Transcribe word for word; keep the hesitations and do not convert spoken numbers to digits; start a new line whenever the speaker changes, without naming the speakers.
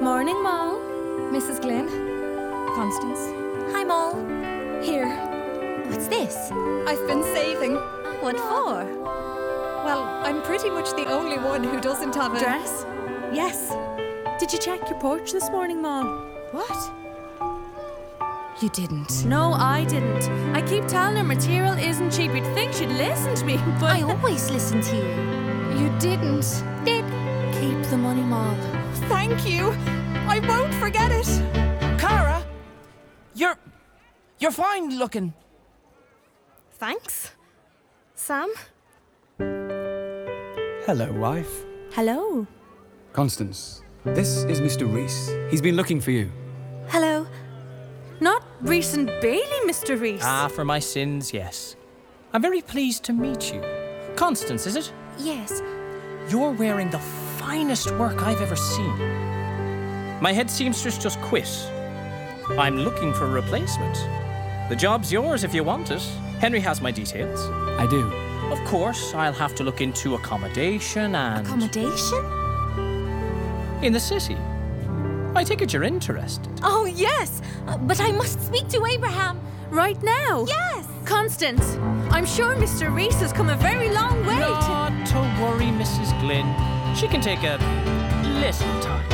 Morning, Moll. Missus Glynn. Constance.
Hi, Moll.
Here.
What's this?
I've been saving.
What for?
Well, I'm pretty much the only one who doesn't have a...
Dress?
Yes.
Did you check your porch this morning, Moll?
What? You didn't.
No, I didn't. I keep telling her material isn't cheap. You'd think she'd listen to me, but...
I always listen to you.
You didn't.
Did.
Keep the money, Moll.
Thank you. I won't forget it.
Cara! You're... You're fine looking.
Thanks. Sam?
Hello, wife.
Hello.
Constance, this is Mister Reese. He's been looking for you.
Hello. Not Reese and Bailey, Mister Reese.
Ah, for my sins, yes. I'm very pleased to meet you. Constance, is it?
Yes.
You're wearing the finest work I've ever seen. My head seamstress just quit. I'm looking for a replacement. The job's yours if you want it. Henry has my details.
I do.
Of course, I'll have to look into accommodation and...
Accommodation?
In the city. I take it you're interested.
Oh, yes.
Uh, but I must speak to Abraham.
Right now?
Yes.
Constance, I'm sure Mister Reese has come a very long way to...
Not to worry, Missus Glynn. She can take a little time.